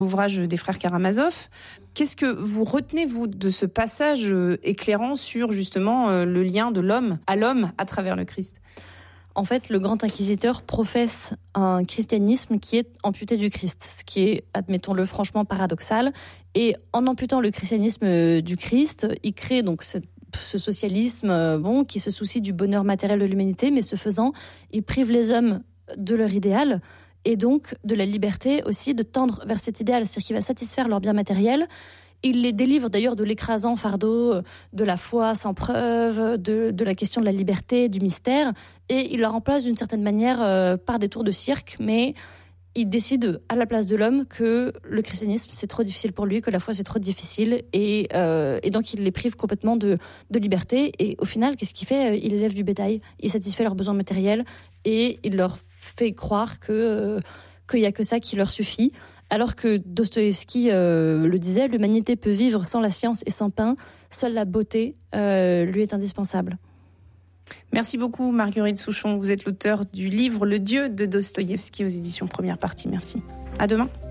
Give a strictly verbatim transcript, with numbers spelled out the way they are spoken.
ouvrage des frères Karamazov. Qu'est-ce que vous retenez, vous, de ce passage éclairant sur justement le lien de l'homme à l'homme à travers le Christ ? En fait, le grand inquisiteur professe un christianisme qui est amputé du Christ, ce qui est, admettons-le, franchement paradoxal. Et en amputant le christianisme du Christ, il crée donc cette ce socialisme bon, qui se soucie du bonheur matériel de l'humanité, mais ce faisant, il prive les hommes de leur idéal et donc de la liberté aussi de tendre vers cet idéal, c'est-à-dire qu'il va satisfaire leurs biens matériels. Il les délivre d'ailleurs de l'écrasant fardeau de la foi sans preuve, de, de la question de la liberté, du mystère, et il la remplace d'une certaine manière euh, par des tours de cirque, mais il décide à la place de l'homme que le christianisme c'est trop difficile pour lui, que la foi c'est trop difficile, et, euh, et donc il les prive complètement de, de liberté. Et au final, qu'est-ce qu'il fait ? Il élève du bétail, il satisfait leurs besoins matériels et il leur fait croire que euh, qu'il y a que ça qui leur suffit. Alors que Dostoïevski euh, le disait, l'humanité peut vivre sans la science et sans pain, seule la beauté euh, lui est indispensable. Merci beaucoup Marguerite Souchon, vous êtes l'auteur du livre Le Dieu de Dostoïevski aux éditions Première Partie. Merci. À demain.